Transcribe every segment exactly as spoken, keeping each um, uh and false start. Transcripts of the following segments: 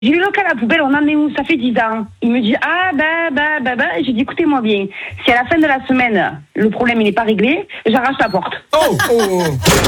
J'ai eu le local à la poubelle, on en est où? Ça fait dix ans. Il me dit, ah, bah, bah, bah, bah. J'ai dit, écoutez-moi bien. Si à la fin de la semaine, le problème, il n'est pas réglé, j'arrache la porte. Oh, oh, oh.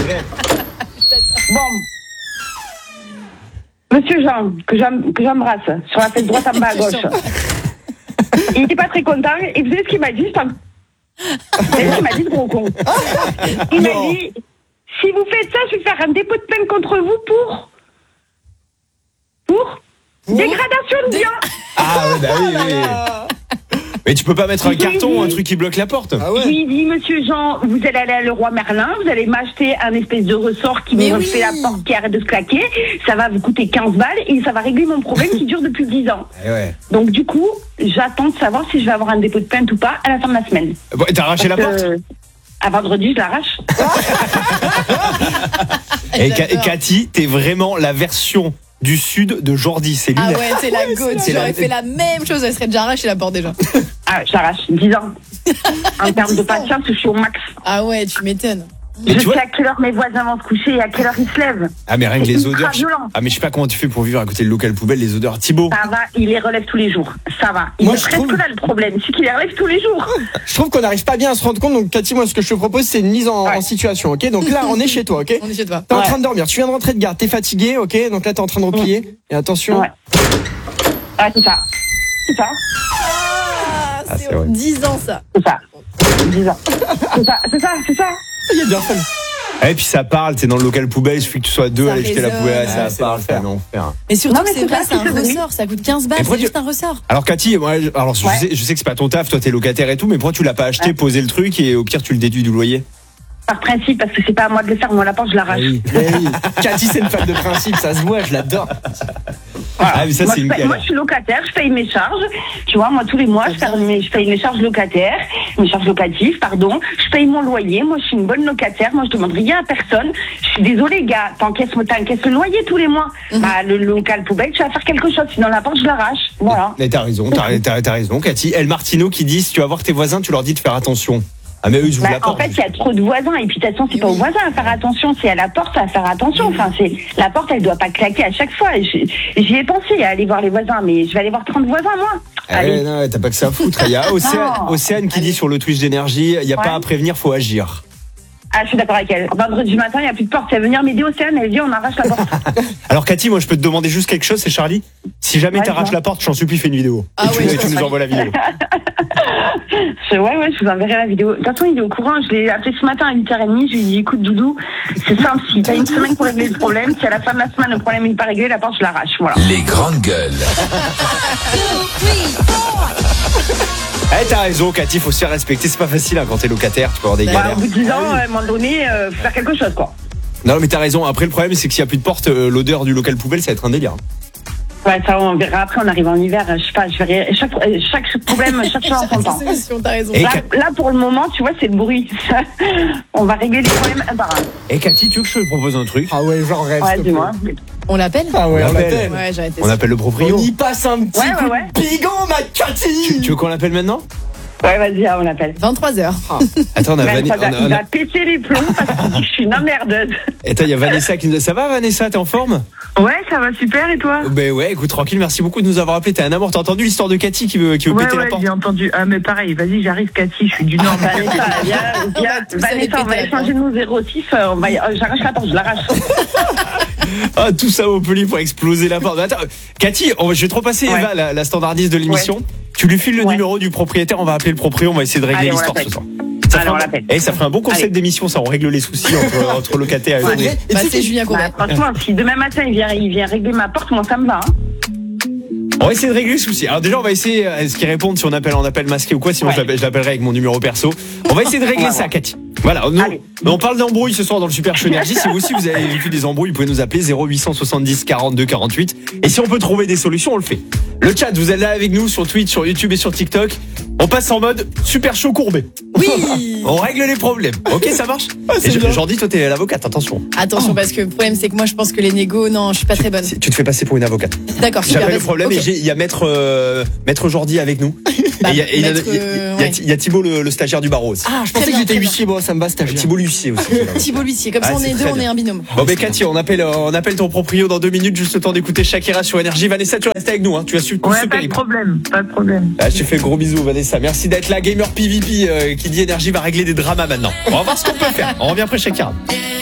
Bon. Monsieur Jean, que j'em- que j'embrasse, sur la fesse droite en bas à gauche. Il n'était pas très content. Et vous savez ce qu'il m'a dit? Vous savez ce qu'il m'a dit, ce gros con? Il m'a dit, si vous faites ça, je vais faire un dépôt de plainte contre vous pour... Pour, pour dégradation de biens. Ah ouais, bah oui, oui. Mais tu peux pas mettre un carton ou un truc qui bloque la porte. Ah ouais. Je lui ai dit, monsieur Jean, vous allez aller à Leroy Merlin, vous allez m'acheter un espèce de ressort qui Mais me oui. fait la porte qui arrête de se claquer. Ça va vous coûter quinze balles et ça va régler mon problème qui dure depuis dix ans. Eh ouais. Donc du coup, j'attends de savoir si je vais avoir un dépôt de plainte ou pas à la fin de la semaine. Bon, t'as arraché la Parce porte que, à vendredi, je l'arrache. Et Ka- J'adore. Cathy, t'es vraiment la version du sud de Jordi, c'est Ah lunaire. ouais, c'est la goutte. c'est J'aurais la- fait la même chose, elle serait déjà arrachée la porte déjà. Ah, j'arrache dix ans. En termes de patience, je suis au max. Ah ouais, tu m'étonnes. Mais je tu sais vois- à quelle heure mes voisins vont se coucher et à quelle heure ils se lèvent. Ah mais rien que C'est les ultra odeurs. je- violent. Ah mais je sais pas comment tu fais pour vivre à côté de local poubelle, les odeurs. Thibaut. Ça va, il les relève tous les jours. Ça va. Il Moi, est je presque trouve- là le problème, c'est qu'il les relève tous les jours. Je trouve qu'on n'arrive pas bien à se rendre compte. Donc, Cathy, moi, ce que je te propose, c'est une mise en, Ouais. en situation, ok? Donc là, on est chez toi, ok? On est chez toi. T'es en Ouais. train de dormir. Tu viens de rentrer de garde. T'es fatigué, ok? Donc là, t'es en train de replier. Et attention. Ouais. Ah, c'est ça. C'est ça. Ah, Ah, c'est c'est vrai. dix ans ça. C'est ça. dix ans. C'est ça, c'est ça, c'est ça. Il est bien fun. Et puis ça parle, t'es dans le local poubelle, il suffit que tu sois deux Ça à aller jeter la résonne. poubelle, Ah, ça c'est parle, l'enfer. c'est un enfer. Et surtout Non, que mais c'est c'est vrai, ça, c'est un c'est vrai. ressort, ça coûte quinze balles, Et pourquoi c'est tu- juste un ressort. Alors Cathy, moi, je- alors je, Ouais. sais, je sais que c'est pas ton taf, toi t'es locataire et tout, mais pourquoi tu l'as pas acheté, Ouais. posé le truc et au pire tu le déduis du loyer? Par principe, parce que c'est pas à moi de le faire, moi la porte, je l'arrache. Eh oui. Eh oui. Cathy, c'est une femme de principe. Ça se voit, je l'adore. Ah mais ça Moi, c'est je une paye- moi, galère. je suis locataire, je paye mes charges. Tu vois, moi, tous les mois, je paye mes, je paye mes charges locataires, mes charges locatives, pardon. Je paye mon loyer. Moi, je suis une bonne locataire. Moi, je demande rien à personne. Je suis désolée, gars. T'encaisses, t'encaisses le loyer tous les mois. Bah, le local poubelle, tu vas faire quelque chose. Sinon, la porte, je l'arrache. Voilà. Mais t'as raison, t'as, t'as, t'as raison, Cathy. El Martino qui dit, si tu vas voir tes voisins, tu leur dis de faire attention. Ah mais eux ils ouvrent Bah, la en porte. fait, il y a trop de voisins. Et puis, de toute façon, c'est pas aux voisins à faire attention. C'est à la porte à faire attention. Enfin, c'est, la porte, elle doit pas claquer à chaque fois. Et J'y j'y ai pensé à aller voir les voisins, mais je vais aller voir trente voisins, moi. Ah Allez. ouais, non, t'as pas que ça à foutre. Il y a Océane, Non. Océane qui Allez. dit sur le Twitch d'énergie, il y a Ouais. pas à prévenir, faut agir. Ah, je suis d'accord avec elle. Vendredi matin, il n'y a plus de porte. Elle va venir m'aider, Océane. Elle dit, on arrache la porte. Alors Cathy, moi je peux te demander juste quelque chose, c'est Charlie. Si jamais Ouais, t'arraches dis-moi. la porte, je t'en supplie, fais une vidéo. Ah et tu, ouais, et je tu nous pense envoies la vidéo. Je- ouais, ouais, je vous enverrai la vidéo. De toute façon, il est au courant. Je l'ai appelé ce matin à huit heures trente. Je lui ai dit, écoute, Doudou, c'est simple. Si t'as une semaine pour régler le problème, si à la fin de la semaine, le problème n'est pas réglé, la porte, je l'arrache. Voilà. Les grandes gueules. Eh t'as raison, Cathy, faut se faire respecter. C'est pas facile hein, quand t'es locataire, tu peux avoir des Bah, galères. au bout de dix ans, à un moment donné, euh, faut faire quelque chose, quoi. Non mais t'as raison. Après le problème c'est que s'il y a plus de porte, euh, l'odeur du local poubelle, ça va être un délire. Ouais, ça, on verra après. On arrive en hiver. Je sais pas, je verrai. Chaque, euh, chaque problème, chaque chose en son temps. Solution, t'as raison. Et Là, Ca- là, pour le moment, tu vois, c'est le bruit. On va régler les problèmes un par un. Et Cathy, tu veux que je te propose un truc? Ah ouais, j'en rêve. Ouais, s'il te dis-moi. plaît. On l'appelle Ah ouais, On on l'appelle. l'appelle. Ouais, j'ai arrêté On ça. appelle le proprio. On y passe un petit Ouais, coup ouais, ouais. de bigot, ma Cathy. Tu, tu veux qu'on l'appelle maintenant? Ouais, vas-y, on l'appelle. vingt-trois heures. Attends, on a, Ouais, Vani- ça va- on a- il on a- va péter les plombs parce qu'il dit que je suis une emmerdeuse. Attends, il y a Vanessa qui nous a... Ça va Vanessa, t'es en forme? Ouais, ça va super, et toi? Ben ouais, écoute, tranquille, merci beaucoup de nous avoir appelé. T'es un amour, t'as entendu l'histoire de Cathy qui veut, qui veut Ouais, péter la ouais, porte? j'ai entendu. Ah, mais pareil, vas-y, j'arrive, Cathy, je suis du Nord. Vanessa, viens, On viens. va tous aller Vanessa, on va péter la échanger nos zéro six. euh, on va y- euh, J'arrache la porte, je l'arrache. Ah, tout ça au poli pour exploser la porte. Attends, Cathy, on va- je vais te repasser Ouais. Eva, la, la standardiste de l'émission. Tu lui files le Ouais. numéro du propriétaire, on va appeler le proprio, on va essayer de régler Allez, on l'histoire l'appelle. ce soir. Ça Allez, fera on un- l'appelle. Eh, ça ferait un bon concept Allez. d'émission, ça, on règle les soucis entre, entre locataires et Ouais. locataires. Et Bah, tu sais c'est qui- Julien Bah, Courbet. franchement, si demain matin il vient, il vient régler ma porte, moi ça me va. Hein. On va essayer de régler le souci. Alors déjà, on va essayer euh, ce qu'ils répondent si on appelle en appel masqué ou quoi, sinon Ouais. je l'appelle- je l'appellerai avec mon numéro perso. On va essayer de régler Ouais, ça, ouais. Cathy. Voilà, nous, Allez. on parle d'embrouilles ce soir dans le Super Show Énergie. Si vous aussi vous avez vécu des embrouilles, vous pouvez nous appeler zéro huit cent soixante-dix quarante-deux quarante-huit. Et si on peut trouver des solutions, on le fait. Le chat, vous êtes là avec nous sur Twitch, sur YouTube et sur TikTok. On passe en mode super chaud courbé. Oui. On règle les problèmes. Ok, ça marche. Ah, c'est Et bien. Jordi, toi t'es l'avocate, attention. Attention, parce que le problème, c'est que moi, je pense que les négos, non, je suis pas très bonne. Tu te fais passer pour une avocate. D'accord, super. J'appelle le vas-y. problème Ok. et j'ai- il y a maître euh, maître Jordi avec nous. Bah, et il y a, et il y a- maître, il y a- euh, il y a- ouais. il y a Thibaut le, le stagiaire du barreau aussi. Ah, je Très pensais bien, que j'étais très huissier, bon, ça me va, stagiaire. Thibaut l'huissier aussi. Thibault l'huissier, comme Ah, ça on c'est est deux, très on bien. est un binôme. Bon ben Cathy, on appelle on appelle ton proprio dans deux minutes, juste le temps d'écouter Shakira sur Énergie. Vanessa, tu restes avec nous, hein. Tu as su tout Ouais, ce pas de périple. problème, pas de problème. Ah, je te fais gros bisous Vanessa, merci d'être là. Gamer P V P euh, qui dit Énergie va régler des dramas maintenant. On va voir ce qu'on peut faire. On revient après Shakira.